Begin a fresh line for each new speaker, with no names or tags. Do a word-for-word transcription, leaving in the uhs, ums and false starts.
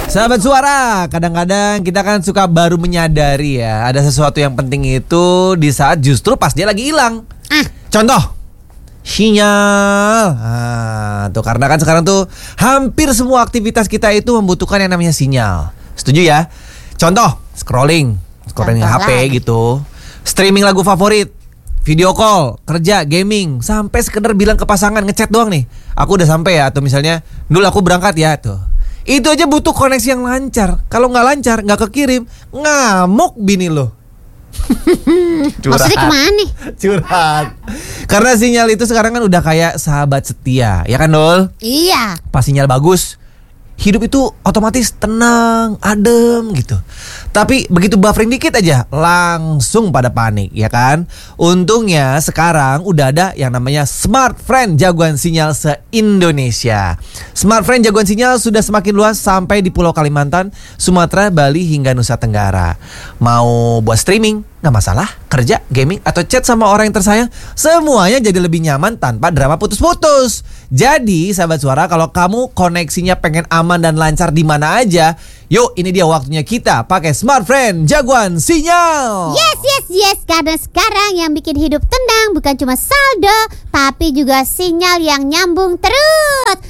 Sahabat suara, kadang-kadang kita kan suka baru menyadari ya, ada sesuatu yang penting itu di saat justru pas dia lagi hilang.
Ah.
Contoh, sinyal. Nah, tuh karena kan sekarang tuh hampir semua aktivitas kita itu membutuhkan yang namanya sinyal. Setuju ya? Contoh, scrolling, scrolling
Contoh
H P
lagi.
gitu, streaming lagu favorit, video call, kerja, gaming, sampai sekedar bilang ke pasangan ngechat doang nih, aku udah sampai ya, atau misalnya, Dul aku berangkat ya tuh. Itu aja butuh koneksi yang lancar. Kalau nggak lancar, nggak kekirim, ngamuk bini lo.
Maksudnya kemana nih?
Curhat. Karena sinyal itu sekarang kan udah kayak sahabat setia, ya kan Dul?
Iya.
Pas sinyal bagus, hidup itu otomatis tenang, adem gitu. Tapi begitu buffering dikit aja langsung pada panik, ya kan? Untungnya sekarang udah ada yang namanya Smart Friend jagoan sinyal se-Indonesia. Smart Friend jagoan sinyal sudah semakin luas sampai di Pulau Kalimantan, Sumatera, Bali hingga Nusa Tenggara. Mau buat streaming nggak masalah, kerja, gaming, atau chat sama orang yang tersayang, semuanya jadi lebih nyaman tanpa drama putus-putus. Jadi sahabat suara, kalau kamu koneksinya pengen aman dan lancar di mana aja, yuk ini dia waktunya kita pakai Smart Friend jagoan sinyal.
Yes, yes, yes. Karena sekarang yang bikin hidup tenang bukan cuma saldo, tapi juga sinyal yang nyambung terus.